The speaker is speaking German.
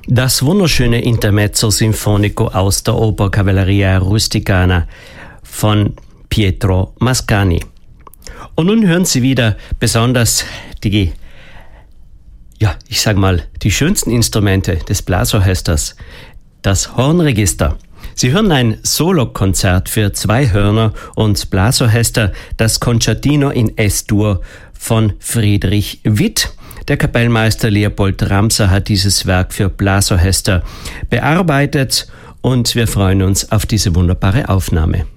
Das wunderschöne Intermezzo Sinfonico aus der Oper Cavalleria Rusticana von Pietro Mascagni. Und nun hören Sie wieder besonders die schönsten Instrumente des Blasorchesters, das Hornregister. Sie hören ein Solokonzert für 2 Hörner und Blasorchester, das Concertino in S-Dur von Friedrich Witt. Der Kapellmeister Leopold Ramser hat dieses Werk für Blasorchester bearbeitet und wir freuen uns auf diese wunderbare Aufnahme.